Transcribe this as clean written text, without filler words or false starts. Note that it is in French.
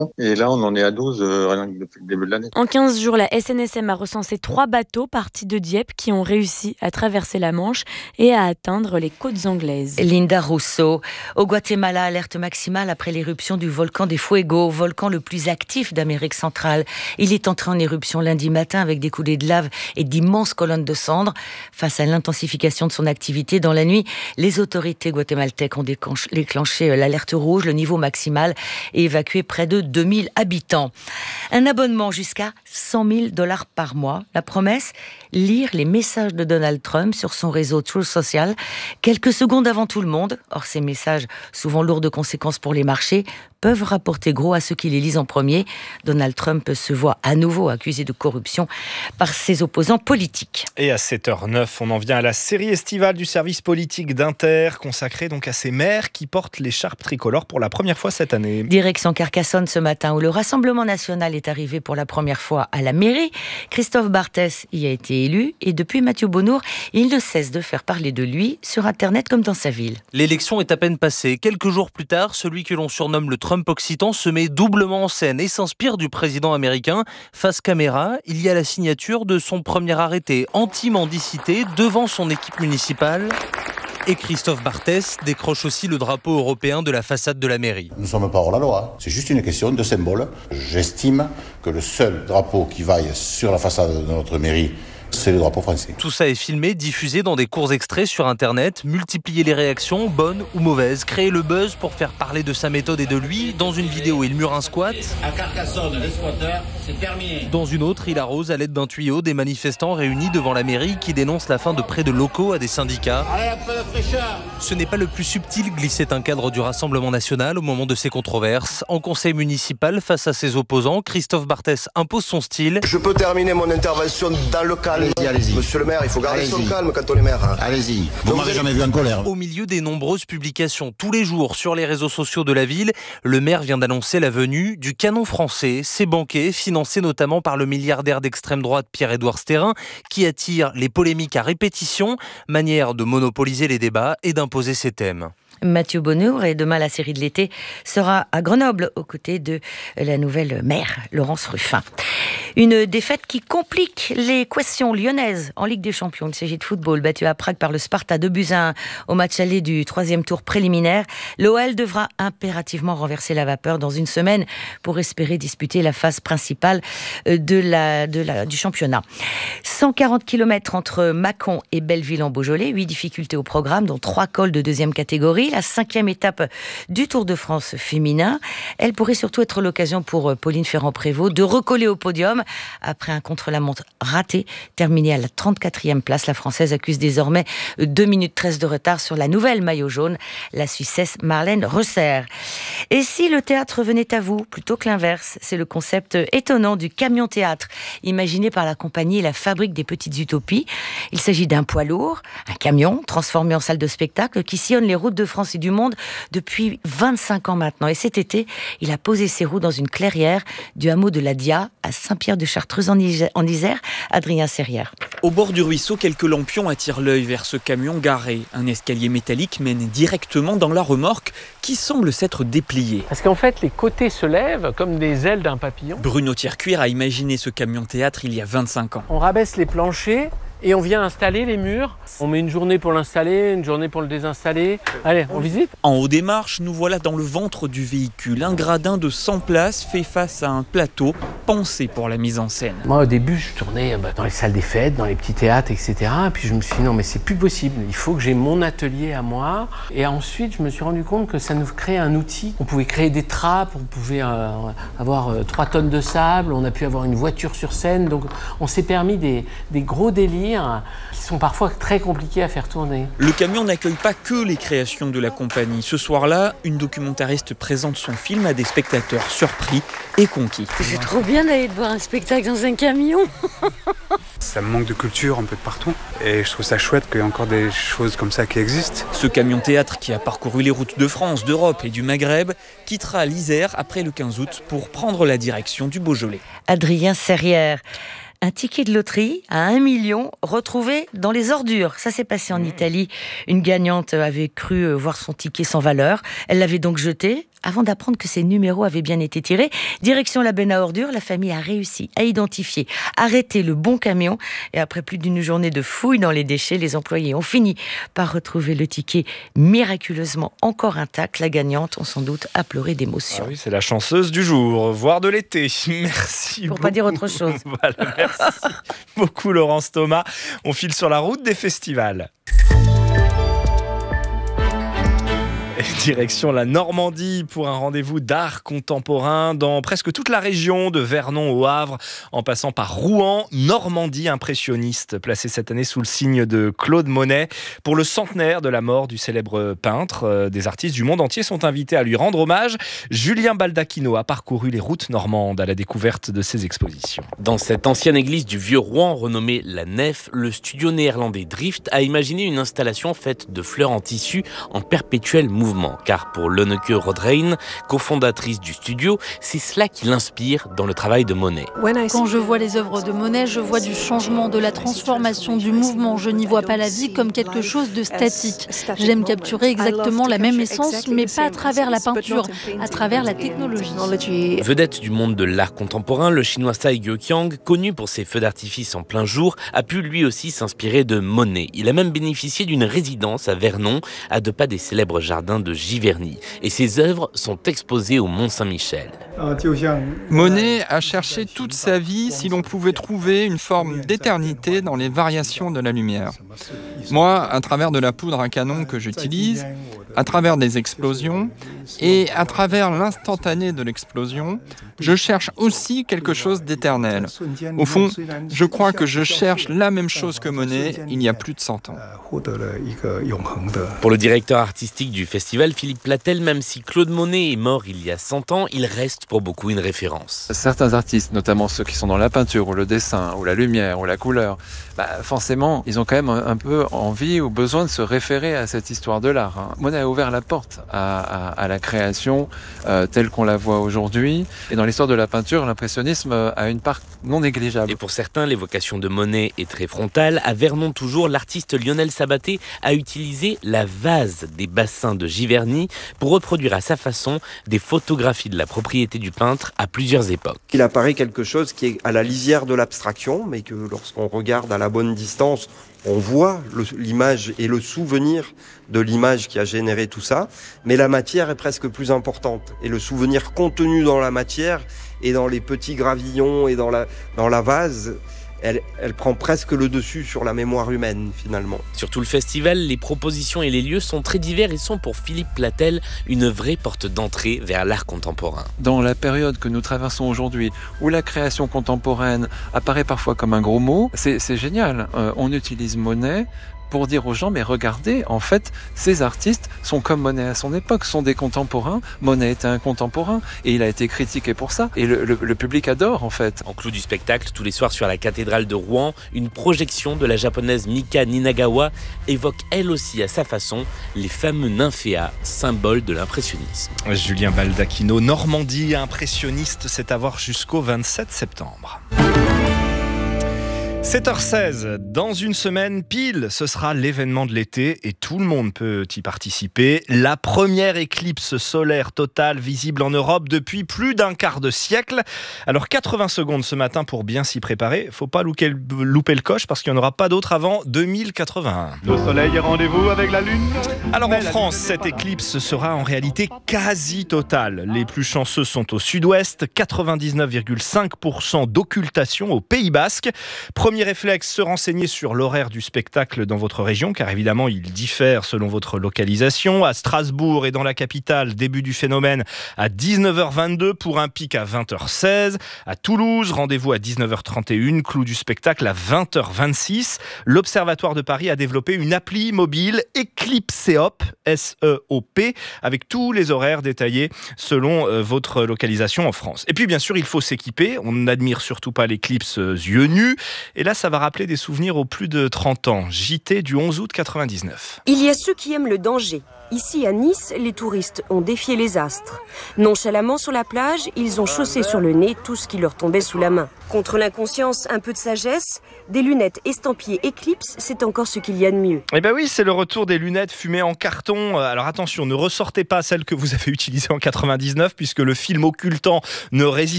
Et là, on en est à 12 rien que depuis le début de l'année. En 15 jours, la SNSM a recensé 3 bateaux partis de Dieppe qui ont réussi à traverser la Manche et à atteindre les côtes anglaises. Linda Rousseau. Au Guatemala, alerte maximale après l'éruption du volcan des Fuego, volcan le plus actif d'Amérique centrale. Il est entré en éruption lundi matin avec des coulées de lave et d'immenses colonnes de cendres. Face à l'intensification de son activité dans la nuit, les autorités guatémaltèques ont déclenché l'alerte rouge, le niveau maximal, et évacué près de 2000 habitants. Un abonnement jusqu'à $100 000 par mois. La promesse, lire les messages de Donald Trump sur son réseau Truth Social quelques secondes avant tout le monde. Or, ces messages, souvent lourds de conséquences pour les marchés, peuvent rapporter gros à ceux qui les lisent en premier. Donald Trump se voit à nouveau accusé de corruption par ses opposants politiques. Et à 7h09, on en vient à la série estivale du service politique d'Inter, consacrée donc à ces maires qui portent l'écharpe tricolore pour la première fois cette année. Direction Carcassonne ce matin, où le Rassemblement national est arrivé pour la première fois à la mairie. Christophe Barthès y a été élu et depuis Mathieu Bonnour, il ne cesse de faire parler de lui sur Internet comme dans sa ville. L'élection est à peine passée. Quelques jours plus tard, celui que l'on surnomme le Trump occitan se met doublement en scène et s'inspire du président américain. Face caméra, il y a la signature de son premier arrêté anti-mendicité devant son équipe municipale. Et Christophe Barthès décroche aussi le drapeau européen de la façade de la mairie. Nous ne sommes pas hors la loi, c'est juste une question de symbole. J'estime que le seul drapeau qui vaille sur la façade de notre mairie, c'est le drapeau français. Tout ça est filmé, diffusé dans des courts extraits sur Internet, multiplier les réactions, bonnes ou mauvaises, créer le buzz pour faire parler de sa méthode et de lui. Dans une vidéo, il mure un squat. À Carcassonne, les squatteurs, c'est terminé. Dans une autre, il arrose à l'aide d'un tuyau des manifestants réunis devant la mairie qui dénoncent la fin de prêts de locaux à des syndicats. Allez, un peu de fraîcheur. Ce n'est pas le plus subtil, glissait un cadre du Rassemblement national au moment de ces controverses. En conseil municipal, face à ses opposants, Christophe Barthès impose son style. Je peux terminer mon intervention dans le calme. Allez-y. Monsieur le maire, il faut garder son calme quand on est maire. Allez-y, vous m'avez jamais vu en colère. Au milieu des nombreuses publications tous les jours sur les réseaux sociaux de la ville, le maire vient d'annoncer la venue du canon français. Ces banquets, financés notamment par le milliardaire d'extrême droite Pierre-Édouard Stérin, qui attire les polémiques à répétition, manière de monopoliser les débats et d'imposer ses thèmes. Mathieu Bonnour, et demain la série de l'été sera à Grenoble aux côtés de la nouvelle maire Laurence Ruffin. Une défaite qui complique les questions lyonnaises en Ligue des Champions. Il s'agit de football, battu à Prague par le Sparta 2-1 au match aller du 3e tour préliminaire. L'OL devra impérativement renverser la vapeur dans une semaine pour espérer disputer la phase principale du championnat. 140 km entre Mâcon et Belleville en Beaujolais, 8 difficultés au programme, dont 3 cols de 2e catégorie. La 5e étape du Tour de France féminin. Elle pourrait surtout être l'occasion pour Pauline Ferrand-Prévot de recoller au podium après un contre-la-montre raté, terminé à la 34e place. La Française accuse désormais 2 minutes 13 de retard sur la nouvelle maillot jaune, la Suissesse Marlène Reusser. Et si le théâtre venait à vous, plutôt que l'inverse? C'est le concept étonnant du camion théâtre, imaginé par la compagnie La Fabrique des Petites Utopies. Il s'agit d'un poids lourd, un camion transformé en salle de spectacle qui sillonne les routes de France et du monde depuis 25 ans maintenant. Et cet été, il a posé ses roues dans une clairière du hameau de la Dia à Saint-Pierre-de-Chartreuse en Isère. Adrien Serrière. Au bord du ruisseau, quelques lampions attirent l'œil vers ce camion garé. Un escalier métallique mène directement dans la remorque qui semble s'être dépliée. Parce qu'en fait, les côtés se lèvent comme des ailes d'un papillon. Bruno Thiercuir a imaginé ce camion théâtre il y a 25 ans. On rabaisse les planchers et on vient installer les murs. On met une journée pour l'installer, une journée pour le désinstaller. Allez, on visite. En haut des marches, nous voilà dans le ventre du véhicule. Un gradin de 100 places fait face à un plateau pensé pour la mise en scène. Moi, au début, je tournais dans les salles des fêtes, dans les petits théâtres, etc. Et puis je me suis dit, non, mais c'est plus possible. Il faut que j'ai mon atelier à moi. Et ensuite, je me suis rendu compte que ça nous crée un outil. On pouvait créer des trappes, on pouvait avoir 3 tonnes de sable, on a pu avoir une voiture sur scène. Donc, on s'est permis des gros délires qui sont parfois très compliqués à faire tourner. Le camion n'accueille pas que les créations de la compagnie. Ce soir-là, une documentariste présente son film à des spectateurs surpris et conquis. C'est trop bien d'aller voir un spectacle dans un camion. Ça me manque de culture un peu de partout et je trouve ça chouette qu'il y ait encore des choses comme ça qui existent. Ce camion théâtre qui a parcouru les routes de France, d'Europe et du Maghreb quittera l'Isère après le 15 août pour prendre la direction du Beaujolais. Adrien Serrière. Un ticket de loterie à 1 million retrouvé dans les ordures. Ça s'est passé en Italie. Une gagnante avait cru voir son ticket sans valeur. Elle l'avait donc jeté. Avant d'apprendre que ses numéros avaient bien été tirés, direction la benne à ordures, la famille a réussi à identifier, arrêter le bon camion. Et après plus d'une journée de fouilles dans les déchets, les employés ont fini par retrouver le ticket miraculeusement encore intact. La gagnante, on sans doute, a pleuré d'émotion. Ah oui, c'est la chanceuse du jour, voire de l'été. Merci Pour beaucoup. pas dire autre chose. Voilà, merci beaucoup Laurence Thomas. On file sur la route des festivals. Direction la Normandie pour un rendez-vous d'art contemporain dans presque toute la région, de Vernon au Havre, en passant par Rouen. Normandie impressionniste, placée cette année sous le signe de Claude Monet. Pour le centenaire de la mort du célèbre peintre, des artistes du monde entier sont invités à lui rendre hommage. Julien Baldacchino a parcouru les routes normandes à la découverte de ses expositions. Dans cette ancienne église du vieux Rouen, renommée La Nef, le studio néerlandais Drift a imaginé une installation faite de fleurs en tissu en perpétuel mouvement. Car pour Lonneke Rodrein, cofondatrice du studio, c'est cela qui l'inspire dans le travail de Monet. Quand je vois les œuvres de Monet, je vois du changement, de la transformation, du mouvement. Je n'y vois pas la vie comme quelque chose de statique. J'aime capturer exactement la même essence, mais pas à travers la peinture, à travers la technologie. Vedette du monde de l'art contemporain, le chinois Tsai Guoqiang, connu pour ses feux d'artifice en plein jour, a pu lui aussi s'inspirer de Monet. Il a même bénéficié d'une résidence à Vernon, à 2 pas des célèbres jardins de Giverny. Et ses œuvres sont exposées au Mont-Saint-Michel. Monet a cherché toute sa vie si l'on pouvait trouver une forme d'éternité dans les variations de la lumière. Moi, à travers de la poudre à canon que j'utilise, à travers des explosions et à travers l'instantané de l'explosion, je cherche aussi quelque chose d'éternel. Au fond, je crois que je cherche la même chose que Monet il y a plus de 100 ans. Pour le directeur artistique du festival, Philippe Platel, même si Claude Monet est mort il y a 100 ans, il reste pour beaucoup une référence. Certains artistes, notamment ceux qui sont dans la peinture ou le dessin ou la lumière ou la couleur, forcément, ils ont quand même un peu envie ou besoin de se référer à cette histoire de l'art. Monet a ouvert la porte à la création telle qu'on la voit aujourd'hui. Et dans l'histoire de la peinture, l'impressionnisme a une part non négligeable. Et pour certains, l'évocation de Monet est très frontale. À Vernon toujours, l'artiste Lionel Sabaté a utilisé la vase des bassins de Giverny pour reproduire à sa façon des photographies de la propriété du peintre à plusieurs époques. Il apparaît quelque chose qui est à la lisière de l'abstraction, mais que lorsqu'on regarde à la bonne distance, on voit l'image et le souvenir de l'image qui a généré tout ça, mais la matière est presque plus importante. Et le souvenir contenu dans la matière et dans les petits gravillons et dans la vase, elle prend presque le dessus sur la mémoire humaine, finalement. Sur tout le festival, les propositions et les lieux sont très divers et sont pour Philippe Platel une vraie porte d'entrée vers l'art contemporain. Dans la période que nous traversons aujourd'hui, où la création contemporaine apparaît parfois comme un gros mot, c'est génial. On utilise Monet pour dire aux gens, mais regardez, en fait, ces artistes sont comme Monet à son époque, sont des contemporains. Monet était un contemporain et il a été critiqué pour ça. Et le public adore, en fait. En clou du spectacle, tous les soirs sur la cathédrale de Rouen, une projection de la japonaise Mika Ninagawa évoque elle aussi à sa façon les fameux nymphéas, symboles de l'impressionnisme. Julien Baldacchino, Normandie impressionniste, c'est à voir jusqu'au 27 septembre. 7h16, dans une semaine pile, ce sera l'événement de l'été et tout le monde peut y participer. La première éclipse solaire totale visible en Europe depuis plus d'un quart de siècle. Alors 80 secondes ce matin pour bien s'y préparer. Faut pas louper le coche parce qu'il n'y en aura pas d'autre avant 2081. Le soleil est rendez-vous avec la lune. Alors en France, cette éclipse sera en réalité quasi totale. Les plus chanceux sont au sud-ouest, 99,5% d'occultation au Pays Basque. Premier réflexe, se renseigner sur l'horaire du spectacle dans votre région, car évidemment, il diffère selon votre localisation. À Strasbourg et dans la capitale, début du phénomène à 19h22 pour un pic à 20h16. À Toulouse, rendez-vous à 19h31, clou du spectacle à 20h26. L'Observatoire de Paris a développé une appli mobile Eclipseop, S-E-O-P, avec tous les horaires détaillés selon votre localisation en France. Et puis, bien sûr, il faut s'équiper. On n'admire surtout pas l'éclipse yeux nus. Et là, ça va rappeler des souvenirs aux plus de 30 ans. JT du 11 août 99. Il y a ceux qui aiment le danger. Ici à Nice, les touristes ont défié les astres. Nonchalamment sur la plage, ils ont chaussé sur le nez tout ce qui leur tombait sous la main. Contre l'inconscience, un peu de sagesse, des lunettes estampillées Eclipse, c'est encore ce qu'il y a de mieux. Eh ben oui, c'est le retour des lunettes fumées en carton. Alors attention, ne ressortez pas celles que vous avez utilisées en 99 puisque le film occultant ne résiste